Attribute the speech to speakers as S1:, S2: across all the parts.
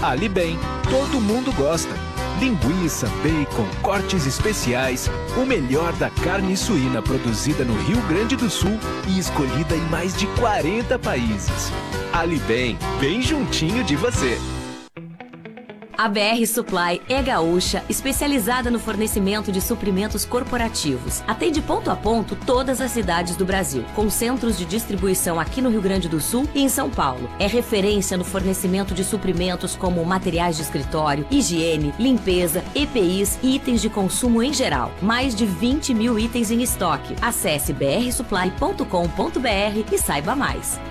S1: Ali Bem, todo mundo gosta. Linguiça, bacon, cortes especiais, o melhor da carne suína produzida no Rio Grande do Sul e escolhida em mais de 40 países. Ali Bem, bem juntinho de você.
S2: A BR Supply é gaúcha, especializada no fornecimento de suprimentos corporativos. Atende ponto a ponto todas as cidades do Brasil, com centros de distribuição aqui no Rio Grande do Sul e em São Paulo. É referência no fornecimento de suprimentos como materiais de escritório, higiene, limpeza, EPIs e itens de consumo em geral. Mais de 20 mil itens em estoque. Acesse brsupply.com.br e saiba mais.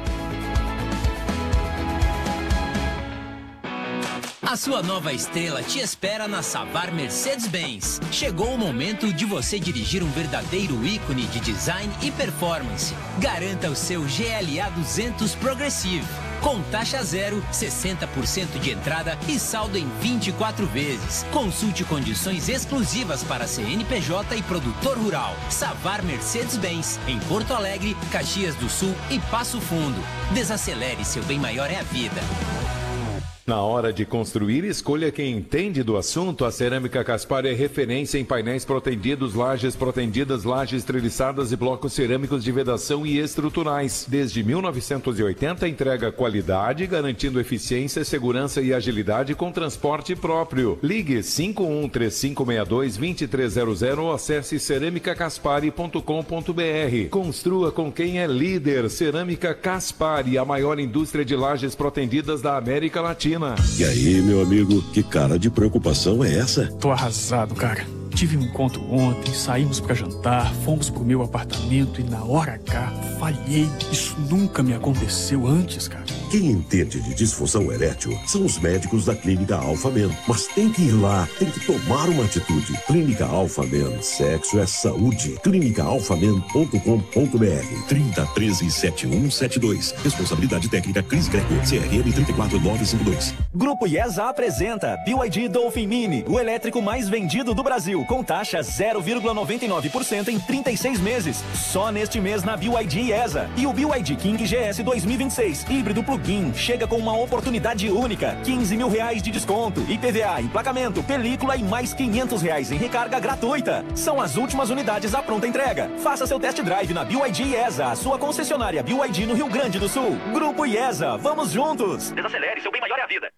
S3: A sua nova estrela te espera na Savar Mercedes-Benz. Chegou o momento de você dirigir um verdadeiro ícone de design e performance. Garanta o seu GLA 200 Progressive. Com taxa zero, 60% de entrada e saldo em 24 vezes. Consulte condições exclusivas para CNPJ e produtor rural. Savar Mercedes-Benz, em Porto Alegre, Caxias do Sul e Passo Fundo. Desacelere, seu bem maior é a vida.
S4: Na hora de construir, escolha quem entende do assunto. A Cerâmica Caspar é referência em painéis protendidos, lajes protendidas, lajes treliçadas e blocos cerâmicos de vedação e estruturais. Desde 1980, entrega qualidade, garantindo eficiência, segurança e agilidade com transporte próprio. Ligue 513562-2300 ou acesse ceramicacaspari.com.br. Construa com quem é líder. Cerâmica Caspari, a maior indústria de lajes protendidas da América Latina.
S5: E aí, meu amigo, que cara de preocupação é essa?
S6: Tô arrasado, cara. Tive um encontro ontem, saímos pra jantar, fomos pro meu apartamento e na hora H, falhei. Isso nunca me aconteceu antes, cara.
S5: Quem entende de disfunção erétil são os médicos da Clínica Alpha Men. Mas tem que ir lá, tem que tomar uma atitude. Clínica Alpha Men, sexo é saúde. clinicaалфамен.com.br 3013-7172. Responsabilidade técnica Cris Greco, CRM 34952.
S7: Grupo IESA apresenta BYD Dolphin Mini, o elétrico mais vendido do Brasil, com taxa 0,99% em 36 meses. Só neste mês na BYD IESA. E o BYD King GS 2026, híbrido plug-in, chega com uma oportunidade única. R$15 mil de desconto, IPVA, emplacamento, película e mais R$500 em recarga gratuita. São as últimas unidades à pronta entrega. Faça seu test drive na BYD IESA, a sua concessionária BYD no Rio Grande do Sul. Grupo IESA, vamos juntos! Desacelere, seu bem maior é a vida.